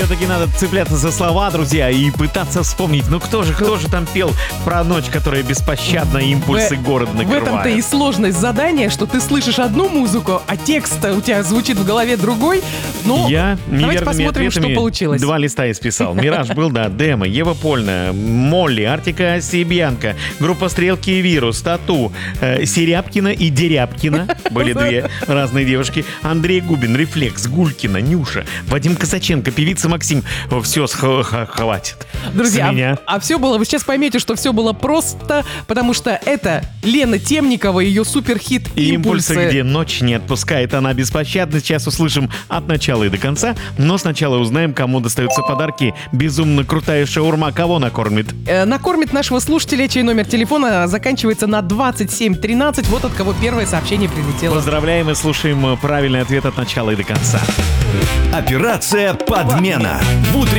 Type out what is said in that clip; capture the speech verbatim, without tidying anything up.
Все-таки надо цепляться за слова, друзья, и пытаться вспомнить. Ну кто же, кто же там пел про ночь, которая беспощадна, и импульсы В- город накрывает? В этом-то и сложность задания, что ты слышишь одну музыку, а текст у тебя звучит в голове другой. Ну, Я давайте неверными посмотрим, что ответами получилось. два листа исписал. Мираж был, да, Демо, Ева Польна, Молли, Артика Сибьянка, группа Стрелки и Вирус, Тату, э, Серябкина и Дерябкина. Были две разные девушки. Андрей Губин, Рефлекс, Гулькина, Нюша, Вадим Косаченко, певица Максим. Все, хватит. Друзья, С меня. а, а все было, вы сейчас поймете, что все было просто, потому что это Лена Темникова, ее суперхит И «Импульсы». импульсы, где ночь не отпускает, она беспощадна. Сейчас услышим от начала и до конца. Но сначала узнаем, кому достаются подарки. Безумно крутая шаурма кого накормит? Э, накормит нашего слушателя, чей номер телефона заканчивается на двадцать семь тринадцать. Вот от кого первое сообщение прилетело. Поздравляем и слушаем правильный ответ от начала и до конца. Операция «Подмена» в утреннем